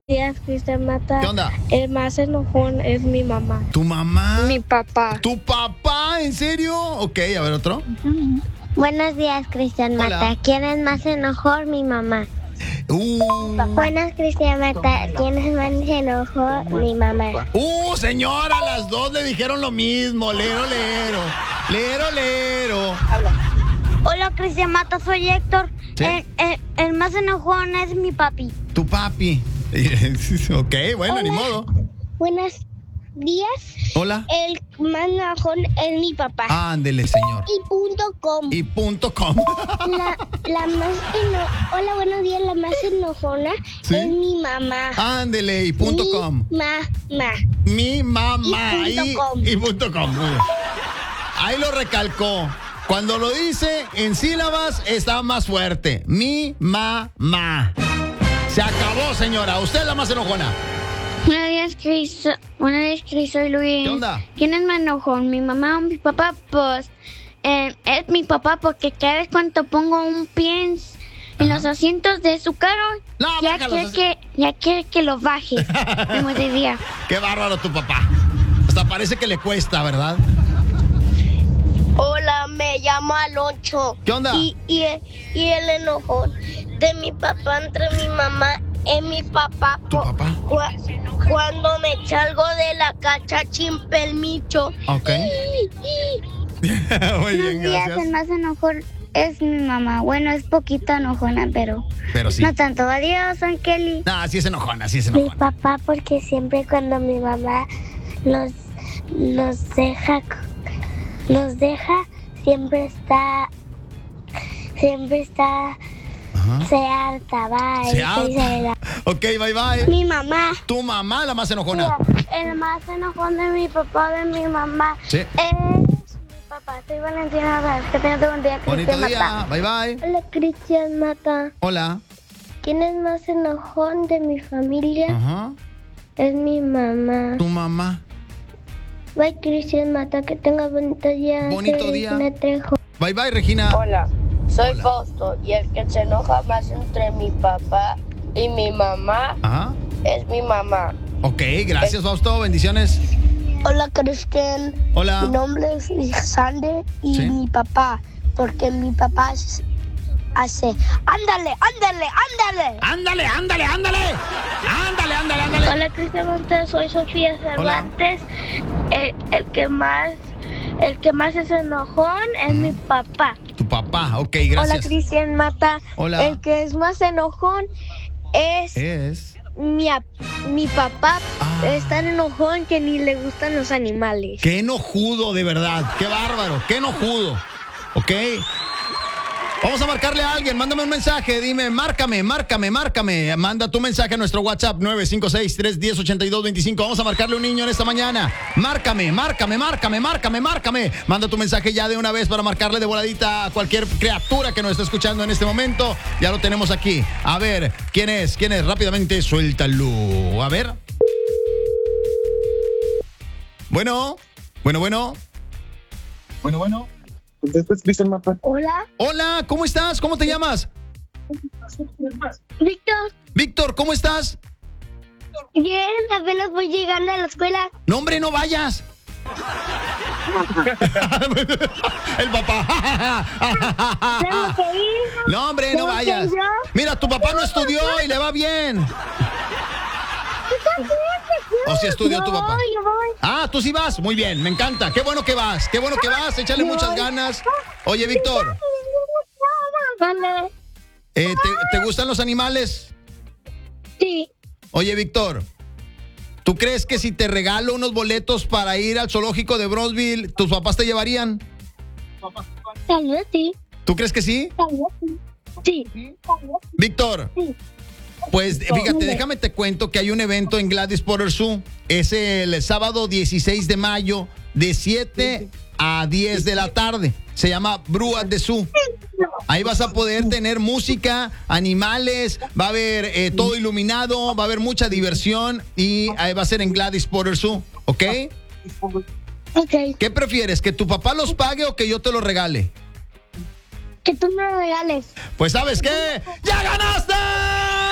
días, Cristian Mata. ¿Qué onda? El más enojón es mi mamá. ¿Tu mamá? Mi papá. ¿Tu papá? ¿En serio? Ok, a ver otro. Buenos días, Cristian Hola. Mata. ¿Quién es más enojón? Mi mamá. Buenas, Cristian Mata. ¿Quién es más enojón? Mi mamá. Señora, las dos le dijeron lo mismo. Lero, lero. Lero, lero. Hola, Cristian Mata. Soy Héctor. Sí. El más enojón es mi papi. Tu papi. Ok, bueno, ni modo. Buenos días. Hola. El más enojón es mi papá. Ándele, señor. Y.com. Y .com. Hola, buenos días. La más enojona ¿Sí? es mi mamá. Ándele, y .com. Mamá. Mi mamá. Y .com. Y .com. Muy bien. Ahí lo recalcó. Cuando lo dice en sílabas está más fuerte. Mi mamá. Se acabó, señora. Usted es la más enojona. Buenos días, Cris. Soy Luis. ¿Qué onda? ¿Quién es más enojón? ¿Mi mamá o mi papá? Pues es mi papá, porque cada vez cuando pongo un pie en los asientos de su carro, No, ya bájalos. quiere que lo baje. Como de día. Qué bárbaro tu papá. Hasta parece que le cuesta, ¿verdad? Hola, me llamo Alonso. ¿Qué onda? Y el enojón de mi papá entre mi mamá es mi papá. ¿Tu papá? Cuando me salgo de la casa sin permiso. Ok. Muy bien, gracias. El más enojón es mi mamá. Bueno, es poquito enojona, pero sí. no tanto. Adiós, San Kelly. No, sí es enojona, sí es Mi enojona. papá, porque siempre cuando mi mamá los deja, siempre está, Ajá. se harta, bye. Se harta. Ok, bye bye. Mi mamá. Tu mamá, la más enojona. El más enojón de mi papá, de mi mamá, Sí. es mi papá. Soy Valentina Vázquez. Que tengas un buen día, Bonito Cristian día. Mata. Bye bye. Hola, Cristian Mata. Hola. ¿Quién es más enojón de mi familia? Ajá. Es mi mamá. Tu mamá. Bye, Cristian Mata. Que tengas bonito día. Bonito Soy día. Regina Trejo. Bye bye, Regina. Hola, soy Hola. Fausto y el que se enoja más entre mi papá y mi mamá Ajá. es mi mamá. Ok, gracias, Fausto. Bendiciones. Hola, Cristian. Hola. Mi nombre es Alexander y Sí. mi papá, porque mi papá hace, ándale. Ándale, ándale, ándale. Ándale, ándale, ándale. Hola, Cristian Montes, soy Sofía Cervantes. El que más es enojón es mi papá. Tu papá, ok, Hola, gracias. Cristian Mata. Hola. El que es más enojón es mi papá. Ah. Es tan enojón que ni le gustan los animales. Qué enojudo, de verdad. Qué bárbaro, qué enojudo. Ok. Vamos a marcarle a alguien, mándame un mensaje, dime, márcame. Manda tu mensaje a nuestro WhatsApp 956-310-8225. Vamos a marcarle a un niño en esta mañana. Márcame. Manda tu mensaje ya de una vez para marcarle de voladita a cualquier criatura que nos esté escuchando en este momento. Ya lo tenemos aquí. A ver, ¿quién es? Rápidamente, suéltalo. A ver. Bueno. Después Cristian Mata. Hola, Hola, ¿cómo estás? ¿Cómo te llamas? Víctor, ¿cómo estás? bien, apenas voy llegando a la escuela. No, hombre, no vayas. El papá. Tengo que ir. No, hombre, no ¿Tengo que vayas. ir yo? Mira, tu papá no estudió y le va bien. ¿O sí estudió tu papá? Yo voy. Ah, tú sí vas. Muy bien, me encanta. Qué bueno que vas. Échale muchas ganas. Oye, Víctor, Vale. ¿te gustan los animales? Sí. Oye, Víctor, ¿tú crees que si te regalo unos boletos para ir al zoológico de Bronzeville, tus papás te llevarían? Tal vez sí. ¿Tú crees que sí? Tal vez sí. Sí. Víctor, Sí. pues fíjate, déjame te cuento que hay un evento en Gladys Potter Zoo. Es el sábado 16 de mayo de 7 a 10 de la tarde. Se llama Brew at the Zoo. Ahí vas a poder tener música, animales, va a haber todo iluminado, va a haber mucha diversión y ahí va a ser en Gladys Potter Zoo, ¿ok? Ok. ¿Qué prefieres, que tu papá los pague o que yo te los regale? Que tú me lo regales. Pues ¿sabes qué? ¡Ya ganaste!